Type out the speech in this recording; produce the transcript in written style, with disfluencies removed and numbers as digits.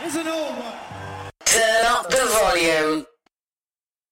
There's an old one. Turn up the volume.